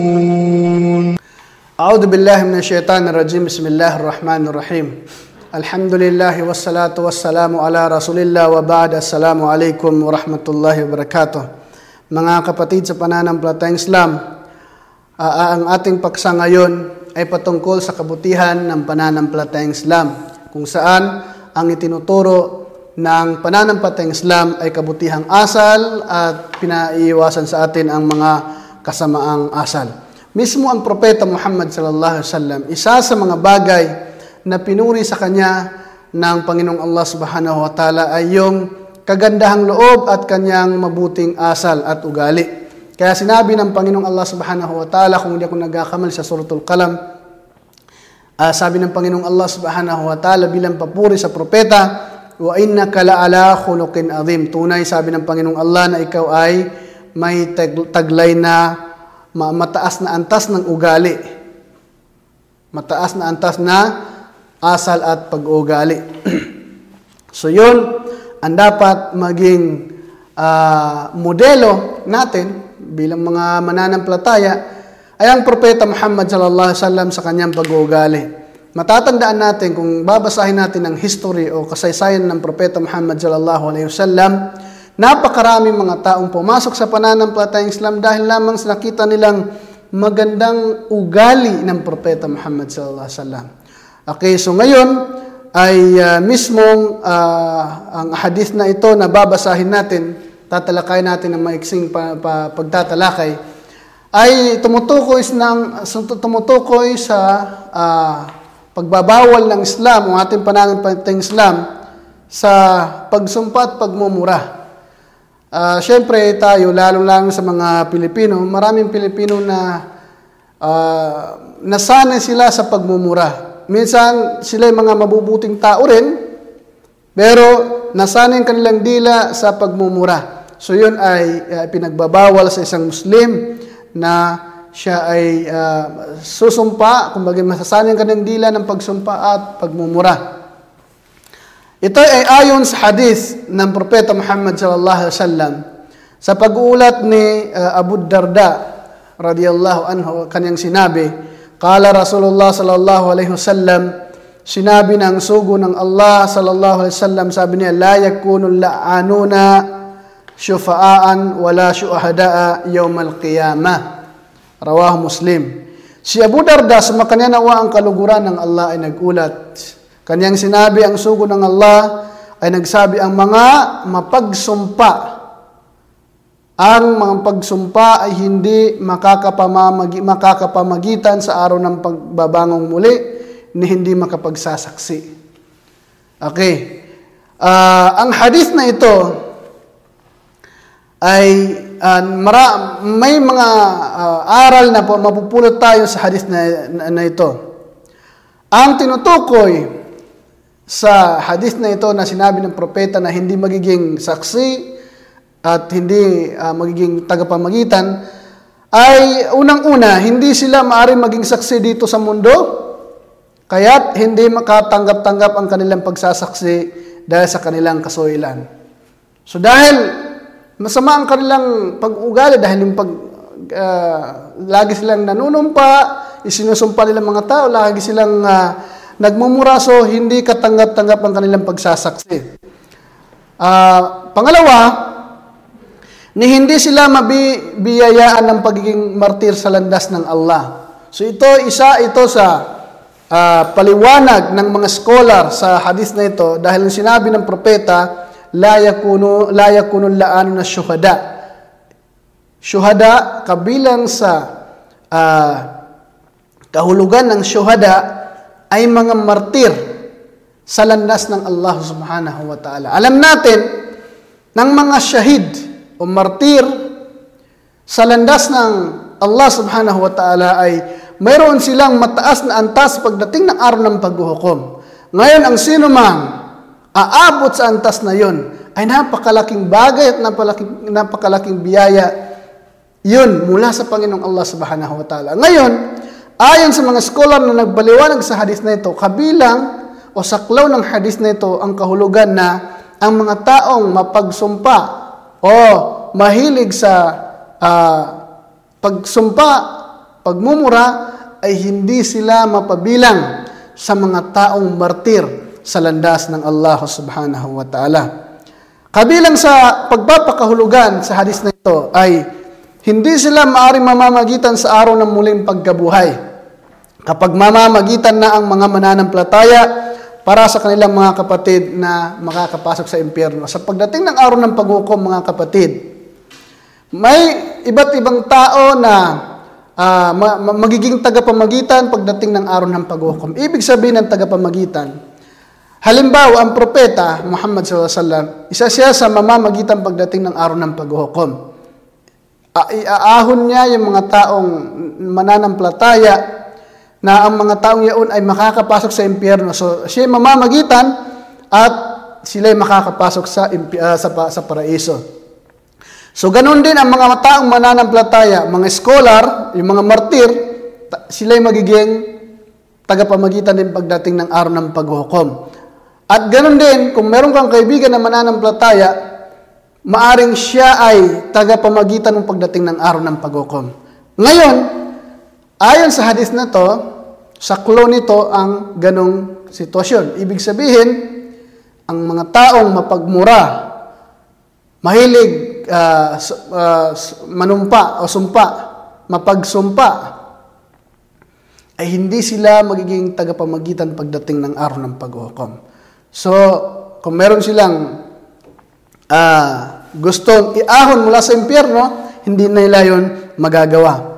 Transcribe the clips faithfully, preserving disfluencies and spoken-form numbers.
أعوذ بالله من الشيطان الرجيم بسم الله الرحمن الرحيم الحمد لله والصلاة والسلام على رسول الله وبعد السلام عليكم ورحمة الله وبركاته. Mga kapatid sa pananampalatayang Islam, uh, ang ating paksa ngayon ay patungkol sa kabutihan ng pananampalatayang Islam, kung saan ang itinuturo ng pananampalatayang Islam ay kabutihang asal at pinaiiwasan sa atin ang mga kasamaang asal. Mismo ang propeta Muhammad sallallahu alaihi wasallam, isa sa mga bagay na pinuri sa kanya ng Panginoong Allah subhanahu wa ta'ala ay yung kagandahang loob at kanyang mabuting asal at ugali. Kaya sinabi ng Panginoong Allah subhanahu wa ta'ala, kung hindi ako nagkakamali sa Suratul Qalam, uh, sabi ng Panginoong Allah subhanahu wa ta'ala bilang papuri sa propeta, wa innaka la'ala khuluqin azim. Tunay, sabi ng Panginoong Allah, na ikaw ay may taglay na mataas na antas ng ugali. Mataas na antas na asal at pag-ugali. So yun ang dapat maging uh, modelo natin bilang mga mananampalataya ay ang propeta Muhammad sallallahu alaihi wasallam sa kanyang pag-uugali. Matatandaan natin kung babasahin natin ang history o kasaysayan ng propeta Muhammad sallallahu alaihi wasallam, napakaraming mga taong pumasok sa pananampalatayang Islam dahil lamang sa nakita nilang magandang ugali ng propeta Muhammad sallallahu alaihi wasallam. Okay, so ngayon ay uh, mismong uh, ang hadith na ito na babasahin natin, tatalakay natin ng maiksing pa, pa, pagtatalakay, ay tumutukoy, ng, tumutukoy sa uh, pagbabawal ng Islam, ang ating pananampalatayang Islam, sa pagsumpa at pagmumura. Uh, Siyempre tayo, lalo lang sa mga Pilipino, maraming Pilipino na uh, nasanay sila sa pagmumura. Minsan, sila ay mga mabubuting tao rin, pero nasanay ang kanilang dila sa pagmumura. So yun ay uh, pinagbabawal sa isang Muslim na siya ay uh, susumpa, kumbaga masasanay ang kanilang dila ng pagsumpa at pagmumura. Ito ay ayon sa hadith ng propeta Muhammad sallallahu alaihi wasallam sa pag-uulat ni uh, Abu Darda radhiyallahu anhu, kanyang sinabi, qala Rasulullah sallallahu alaihi wasallam, sinabi ng sugo ng Allah sallallahu alaihi wasallam, sabi niya, la yakunu la'anuna syufa'an wala syuhada'a yawmal qiyamah. Rawahu Muslim. Si Abu Darda, sumakanya nawa ang kaluguran ng Allah, ay nagulat. Kanyang sinabi, ang sugo ng Allah ay nagsabi, ang mga mapagsumpa, ang mga pagsumpa ay hindi makakapamamagi, makakapamagitan sa araw ng pagbabangong muli ni hindi makapagsasaksi. Okay. Uh, ang hadith na ito ay uh, mara, may mga uh, aral na po mapupulot tayo sa hadith na, na, na ito. Ang tinutukoy sa hadith na ito na sinabi ng propeta na hindi magiging saksi at hindi uh, magiging tagapamagitan ay unang-una, hindi sila maaaring maging saksi dito sa mundo, kaya't hindi makatanggap-tanggap ang kanilang pagsasaksi dahil sa kanilang kasuilan. So dahil masama ang kanilang pag-ugali, dahil yung pag, uh, lagi silang nanunumpa, isinusumpa nilang mga tao, lagi silang uh, nagmumura, so hindi katanggap-tanggap ang kanilang pagsasaksi. Uh, pangalawa, ni hindi sila mabibiyayaan ng pagiging martir sa landas ng Allah. So ito, isa ito sa uh, paliwanag ng mga scholar sa hadith na ito, dahil sinabi ng propeta, la yakunu la yakunu la'anu na syuhada. Syuhada, kabilang sa uh, kahulugan ng syuhada ay mga martir sa landas ng Allah subhanahu wa ta'ala. Alam natin ng mga syahid o martir sa landas ng Allah subhanahu wa ta'ala ay mayroon silang mataas na antas pagdating ng araw ng paghuhukom. Ngayon, ang sino mang aabot sa antas na yon ay napakalaking bagay at napakalaking, napakalaking biyaya yun mula sa Panginoong Allah subhanahu wa ta'ala. Ngayon, ayon sa mga scholar na nagbaliwanag sa hadith na ito, kabilang o saklaw ng hadith na ito ang kahulugan na ang mga taong mapagsumpa o mahilig sa uh, pagsumpa pagmumura ay hindi sila mapabilang sa mga taong martir sa landas ng Allah subhanahu wa ta'ala. Kabilang sa pagpapakahulugan sa hadis na ito ay hindi sila maaaring mamamagitan sa araw ng muling pagkabuhay. Kapag mamamagitan na ang mga mananampalataya para sa kanilang mga kapatid na makakapasok sa impyerno. Sa pagdating ng araw ng paghukom, mga kapatid, may iba't ibang tao na uh, magiging tagapamagitan pagdating ng araw ng paghukom. Ibig sabihin ng tagapamagitan, halimbawa, ang propeta Muhammad sallallahu alaihi wasallam, isa siya sa mamamagitan pagdating ng araw ng paghukom. Iaahon niya yung mga taong mananampalataya na ang mga taong yaon ay makakapasok sa impyerno. So, siya ay mamamagitan at sila ay makakapasok sa, uh, sa, sa paraiso. So, ganun din ang mga taong mananampalataya, mga scholar, yung mga martir, sila ay magiging tagapamagitan din pagdating ng araw ng paghukom. At ganun din, kung meron kang kaibigan na mananampalataya, maaring siya ay tagapamagitan ng pagdating ng araw ng paghukom. Ngayon, ayon sa hadis na to, saklo nito ang ganong sitwasyon. Ibig sabihin, ang mga taong mapagmura, mahilig uh, uh, manumpa o sumpa, mapagsumpa, ay hindi sila magiging tagapamagitan pagdating ng araw ng paghukom. So, kung meron silang uh, gustong iahon mula sa impyerno, hindi nila yun magagawa.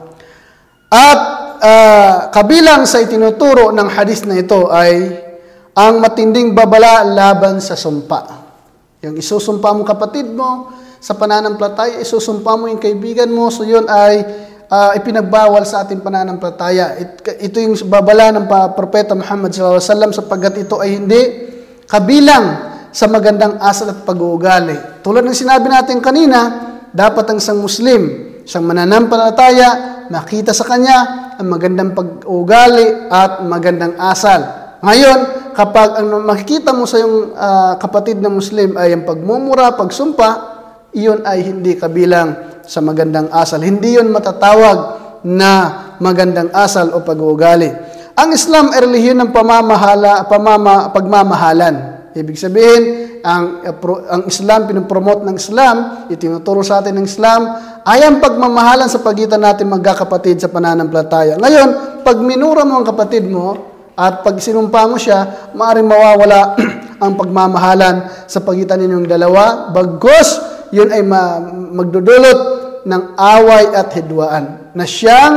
At uh, kabilang sa itinuturo ng hadis na ito ay ang matinding babala laban sa sumpa. Yung isusumpa mo kapatid mo sa pananampalataya, isusumpa mo yung kaibigan mo, so yun ay uh, ipinagbawal sa ating pananampalataya. It, ito yung babala ng Propeta Muhammad sallallahu alaihi wasallam sapagkat ito ay hindi kabilang sa magandang asal at pag-uugali. Tulad ng sinabi natin kanina, dapat ang isang Muslim, isang mananampalataya, makita sa kanya ang magandang pag-uugali at magandang asal. Ngayon, kapag ang makikita mo sa iyong uh, kapatid na Muslim ay ang pagmumura, pagsumpa, iyon ay hindi kabilang sa magandang asal. Hindi yun matatawag na magandang asal o pag-uugali. Ang Islam ay relihiyon ng pamamahala, pamama, pagmamahalan. Ibig sabihin, ang, ang Islam, pinopromote ng Islam, itinuturo sa atin ng Islam, ay ang pagmamahalan sa pagitan natin magkakapatid sa pananampalataya. Ngayon, pag minura mo ang kapatid mo, at pag sinumpa mo siya, maaaring mawawala ang pagmamahalan sa pagitan ninyong dalawa, bagkus, yun ay ma- magdudulot ng away at hidwaan, na siyang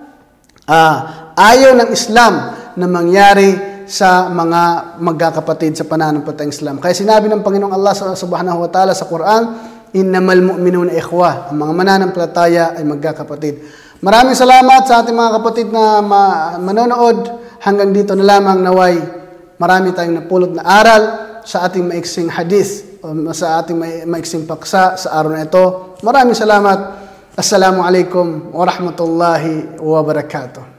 uh, ayaw ng Islam na mangyari sa mga magkakapatid sa pananampalatayang Islam. Kaya sinabi ng Panginoong Allah subhanahu wa ta'ala sa Quran, innamal mu'minuna ikhwa, ang mga mananampalataya ay magkakapatid. Maraming salamat sa ating mga kapatid na ma- manonood. Hanggang dito na lamang naway marami tayong napulot na aral sa ating maiksing hadith, o sa ating maiksing paksa sa araw na ito. Maraming salamat. Assalamu alaikum wa rahmatullahi wa barakatuh.